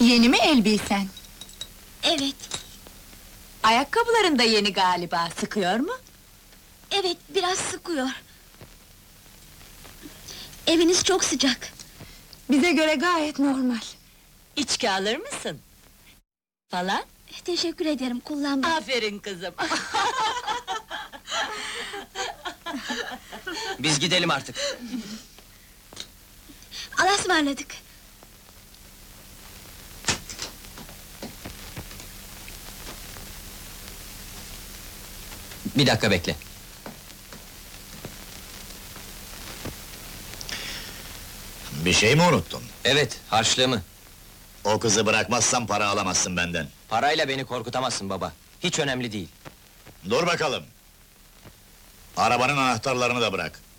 Yeni mi elbisen? Evet, Ayakkabıların da yeni galiba, sıkıyor mu? evet, biraz sıkıyor. Eviniz çok sıcak. Bize göre gayet normal. İçki alır mısın? Falan? Teşekkür ederim, kullanmam. Aferin kızım! Biz gidelim artık. Allah'a ısmarladık. Bir dakika bekle. Bir şey mi unuttun? Evet, harçlığımı. O kızı bırakmazsam para alamazsın benden. Parayla beni korkutamazsın baba. Hiç önemli değil. Dur bakalım! Arabanın anahtarlarını da bırak.